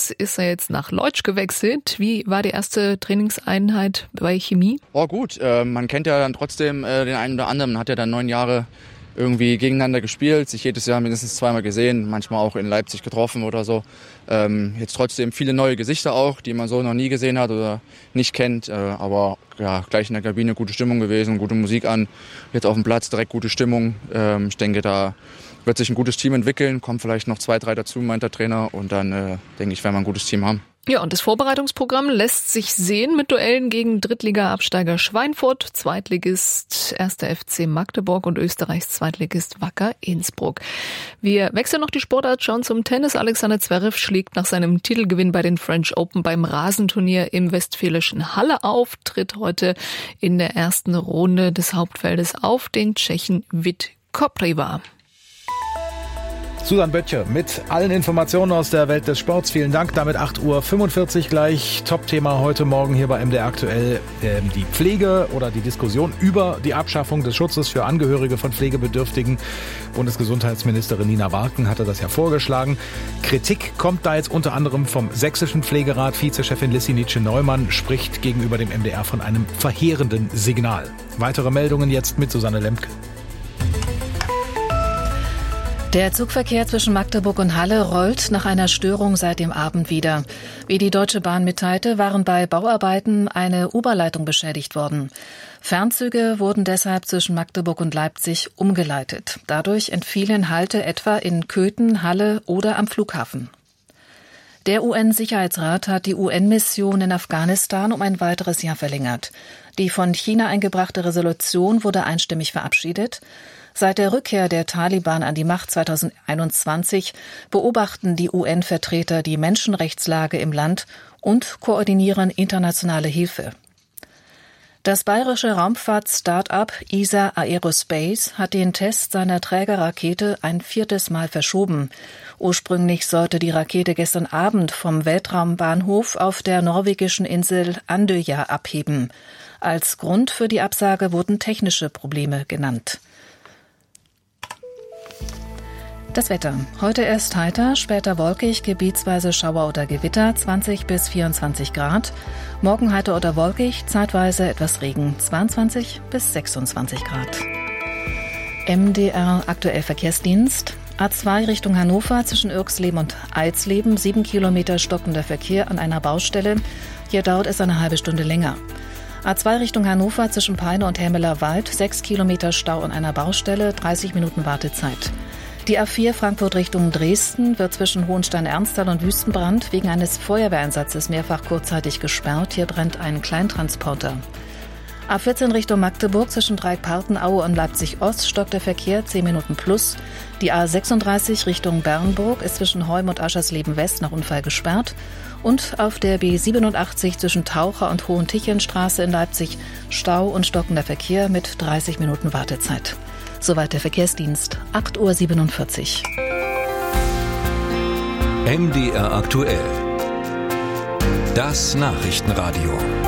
Allerdings ist er jetzt nach Leutsch gewechselt. Wie war die erste Trainingseinheit bei Chemie? Oh gut, man kennt ja dann trotzdem den einen oder anderen. Man hat ja dann 9 Jahre irgendwie gegeneinander gespielt, sich jedes Jahr mindestens 2-mal gesehen, manchmal auch in Leipzig getroffen oder so. Jetzt trotzdem viele neue Gesichter auch, die man so noch nie gesehen hat oder nicht kennt. Aber ja, gleich in der Kabine gute Stimmung gewesen, gute Musik an. Jetzt auf dem Platz direkt gute Stimmung. Ich denke, da wird sich ein gutes Team entwickeln. Kommen vielleicht noch 2, 3 dazu, meint der Trainer. Und dann denke ich, werden wir ein gutes Team haben. Ja, und das Vorbereitungsprogramm lässt sich sehen mit Duellen gegen Drittliga-Absteiger Schweinfurt, Zweitligist 1. FC Magdeburg und Österreichs Zweitligist Wacker Innsbruck. Wir wechseln noch die Sportart, schauen zum Tennis. Alexander Zverev schlägt nach seinem Titelgewinn bei den French Open beim Rasenturnier im westfälischen Halle auf, tritt heute in der ersten Runde des Hauptfeldes auf den Tschechen Vit Kopriva. Susanne Böttcher mit allen Informationen aus der Welt des Sports. Vielen Dank. Damit 8.45 Uhr gleich. Top-Thema heute Morgen hier bei MDR aktuell. Die Pflege oder die Diskussion über die Abschaffung des Schutzes für Angehörige von Pflegebedürftigen. Bundesgesundheitsministerin Nina Warken hatte das ja vorgeschlagen. Kritik kommt da jetzt unter anderem vom Sächsischen Pflegerat. Vizechefin Lissi Nitsche-Neumann spricht gegenüber dem MDR von einem verheerenden Signal. Weitere Meldungen jetzt mit Susanne Lemke. Der Zugverkehr zwischen Magdeburg und Halle rollt nach einer Störung seit dem Abend wieder. Wie die Deutsche Bahn mitteilte, waren bei Bauarbeiten eine Oberleitung beschädigt worden. Fernzüge wurden deshalb zwischen Magdeburg und Leipzig umgeleitet. Dadurch entfielen Halte etwa in Köthen, Halle oder am Flughafen. Der UN-Sicherheitsrat hat die UN-Mission in Afghanistan um ein weiteres Jahr verlängert. Die von China eingebrachte Resolution wurde einstimmig verabschiedet. Seit der Rückkehr der Taliban an die Macht 2021 beobachten die UN-Vertreter die Menschenrechtslage im Land und koordinieren internationale Hilfe. Das bayerische Raumfahrt-Start-up ESA Aerospace hat den Test seiner Trägerrakete ein 4. Mal verschoben. Ursprünglich sollte die Rakete gestern Abend vom Weltraumbahnhof auf der norwegischen Insel Andøya abheben. Als Grund für die Absage wurden technische Probleme genannt. Das Wetter. Heute erst heiter, später wolkig, gebietsweise Schauer oder Gewitter, 20 bis 24 Grad. Morgen heiter oder wolkig, zeitweise etwas Regen, 22 bis 26 Grad. MDR aktuell Verkehrsdienst. A2 Richtung Hannover zwischen Irxleben und Eitsleben, 7 Kilometer stockender Verkehr an einer Baustelle. Hier dauert es eine halbe Stunde länger. A2 Richtung Hannover zwischen Peine und Helmeler Wald, 6 Kilometer Stau an einer Baustelle, 30 Minuten Wartezeit. Die A4 Frankfurt Richtung Dresden wird zwischen Hohenstein-Ernsthal und Wüstenbrand wegen eines Feuerwehreinsatzes mehrfach kurzzeitig gesperrt. Hier brennt ein Kleintransporter. A14 Richtung Magdeburg zwischen Dreieckpartenaue und Leipzig-Ost stockt der Verkehr 10 Minuten plus. Die A36 Richtung Bernburg ist zwischen Heum und Aschersleben-West nach Unfall gesperrt. Und auf der B87 zwischen Taucher und Hohentichenstraße in Leipzig Stau und stockender Verkehr mit 30 Minuten Wartezeit. Soweit der Verkehrsdienst, 8.47 Uhr. MDR aktuell. Das Nachrichtenradio.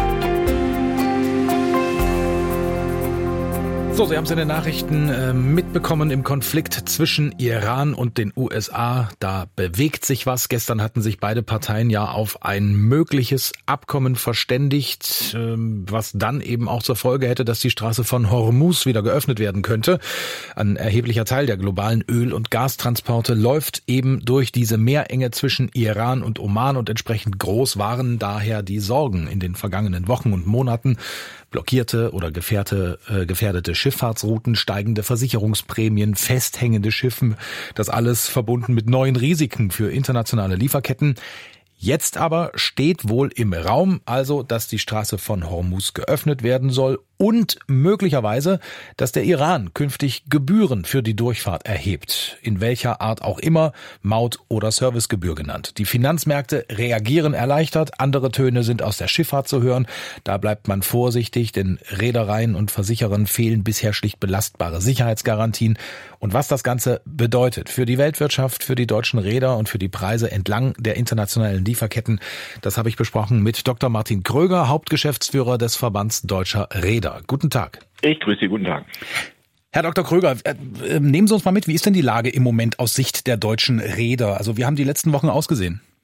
So, Sie haben es in den Nachrichten mitbekommen, im Konflikt zwischen Iran und den USA. Da bewegt sich was. Gestern hatten sich beide Parteien ja auf ein mögliches Abkommen verständigt, was dann eben auch zur Folge hätte, dass die Straße von Hormuz wieder geöffnet werden könnte. Ein erheblicher Teil der globalen Öl- und Gastransporte läuft eben durch diese Meerenge zwischen Iran und Oman und entsprechend groß waren daher die Sorgen in den vergangenen Wochen und Monaten. Blockierte oder gefährdete Schifffahrtsrouten, steigende Versicherungsprämien, festhängende Schiffe, das alles verbunden mit neuen Risiken für internationale Lieferketten. Jetzt aber steht wohl im Raum, also, dass die Straße von Hormuz geöffnet werden soll und möglicherweise, dass der Iran künftig Gebühren für die Durchfahrt erhebt, in welcher Art auch immer, Maut- oder Servicegebühr genannt. Die Finanzmärkte reagieren erleichtert, andere Töne sind aus der Schifffahrt zu hören. Da bleibt man vorsichtig, denn Reedereien und Versicherern fehlen bisher schlicht belastbare Sicherheitsgarantien. Und was das Ganze bedeutet für die Weltwirtschaft, für die deutschen Reeder und für die Preise entlang der internationalen Lieferketten, das habe ich besprochen mit Dr. Martin Kröger, Hauptgeschäftsführer des Verbands Deutscher Reeder. Guten Tag. Ich grüße Sie, guten Tag. Herr Dr. Kröger, nehmen Sie uns mal mit, wie ist denn die Lage im Moment aus Sicht der deutschen Reeder? Also wie haben die letzten Wochen ausgesehen?